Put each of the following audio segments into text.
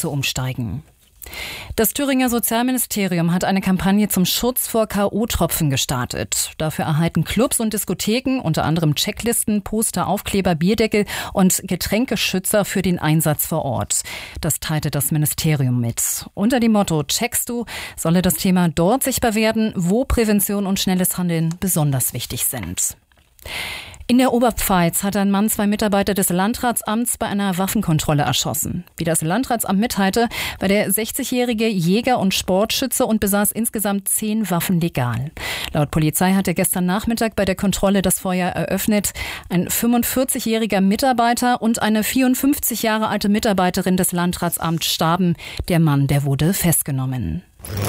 Busse umsteigen. Das Thüringer Sozialministerium hat eine Kampagne zum Schutz vor K.O.-Tropfen gestartet. Dafür erhalten Clubs und Diskotheken unter anderem Checklisten, Poster, Aufkleber, Bierdeckel und Getränkeschützer für den Einsatz vor Ort. Das teilte das Ministerium mit. Unter dem Motto "Checkst du" solle das Thema dort sichtbar werden, wo Prävention und schnelles Handeln besonders wichtig sind. In der Oberpfalz hat ein Mann 2 Mitarbeiter des Landratsamts bei einer Waffenkontrolle erschossen. Wie das Landratsamt mitteilte, war der 60-jährige Jäger und Sportschütze und besaß insgesamt 10 Waffen legal. Laut Polizei hat er gestern Nachmittag bei der Kontrolle das Feuer eröffnet. Ein 45-jähriger Mitarbeiter und eine 54 Jahre alte Mitarbeiterin des Landratsamts starben. Der Mann, der wurde festgenommen.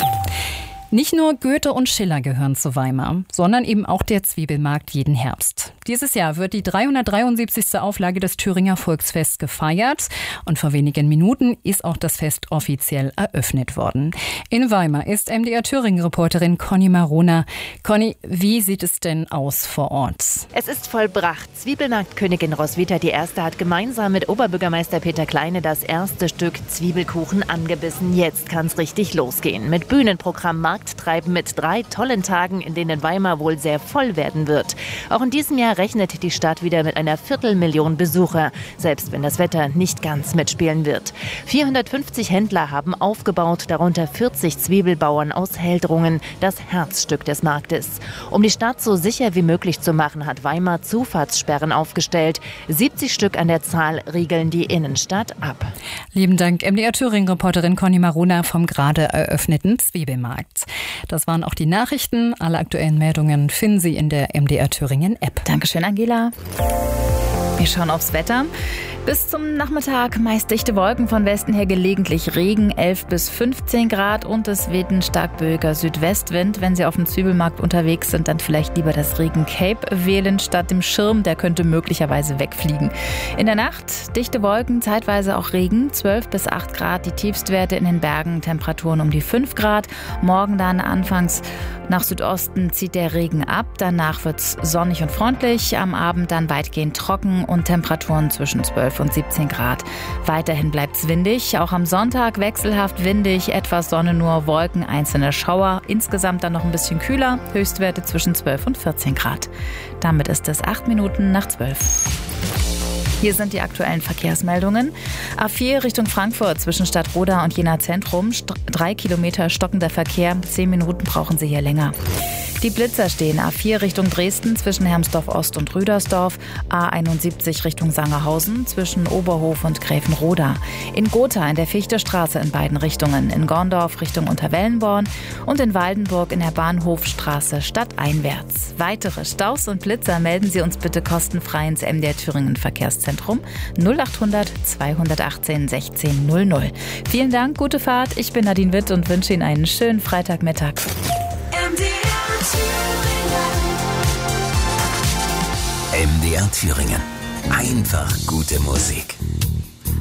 Nicht nur Goethe und Schiller gehören zu Weimar, sondern eben auch der Zwiebelmarkt jeden Herbst. Dieses Jahr wird die 373. Auflage des Thüringer Volksfests gefeiert und vor wenigen Minuten ist auch das Fest offiziell eröffnet worden. In Weimar ist MDR Thüringen-Reporterin Conny Marona. Conny, wie sieht es denn aus vor Ort? Es ist vollbracht. Zwiebelmarktkönigin Roswitha I. hat gemeinsam mit Oberbürgermeister Peter Kleine das erste Stück Zwiebelkuchen angebissen. Jetzt kann es richtig losgehen. Mit Bühnenprogramm, Markttreiben, mit 3 tollen Tagen, in denen Weimar wohl sehr voll werden wird. Auch in diesem Jahr rechnet die Stadt wieder mit einer 250.000 Besucher, selbst wenn das Wetter nicht ganz mitspielen wird. 450 Händler haben aufgebaut, darunter 40 Zwiebelbauern aus Heldrungen, das Herzstück des Marktes. Um die Stadt so sicher wie möglich zu machen, hat Weimar Zufahrtssperren aufgestellt. 70 Stück an der Zahl riegeln die Innenstadt ab. Lieben Dank, MDR Thüringen-Reporterin Conny Marona vom gerade eröffneten Zwiebelmarkt. Das waren auch die Nachrichten. Alle aktuellen Meldungen finden Sie in der MDR Thüringen-App. Dankeschön, Angela. Wir schauen aufs Wetter. Bis zum Nachmittag meist dichte Wolken, von Westen her gelegentlich Regen, 11 bis 15 Grad und es weht ein stark böiger Südwestwind. Wenn Sie auf dem Zwiebelmarkt unterwegs sind, dann vielleicht lieber das Regen-Cape wählen statt dem Schirm, der könnte möglicherweise wegfliegen. In der Nacht dichte Wolken, zeitweise auch Regen, 12 bis 8 Grad, die Tiefstwerte in den Bergen, Temperaturen um die 5 Grad. Morgen dann anfangs nach Südosten zieht der Regen ab, danach wird es sonnig und freundlich, am Abend dann weitgehend trocken und Temperaturen zwischen 12 und 17 Grad. Weiterhin bleibt es windig, auch am Sonntag wechselhaft windig, etwas Sonne, nur Wolken, einzelne Schauer. Insgesamt dann noch ein bisschen kühler, Höchstwerte zwischen 12 und 14 Grad. Damit ist es 8 Minuten nach 12. Hier sind die aktuellen Verkehrsmeldungen. A4 Richtung Frankfurt zwischen Stadtroda und Jena Zentrum. 3 Kilometer stockender Verkehr. 10 Minuten brauchen Sie hier länger. Die Blitzer stehen A4 Richtung Dresden zwischen Hermsdorf Ost und Rüdersdorf, A71 Richtung Sangerhausen zwischen Oberhof und Gräfenroda, in Gotha in der Fichtestraße in beiden Richtungen, in Gorndorf Richtung Unterwellenborn und in Waldenburg in der Bahnhofstraße stadteinwärts. Weitere Staus und Blitzer melden Sie uns bitte kostenfrei ins MDR Thüringen Verkehrszentrum 0800 218 16 00. Vielen Dank, gute Fahrt. Ich bin Nadine Witt und wünsche Ihnen einen schönen Freitagmittag. MDR Thüringen. Einfach gute Musik.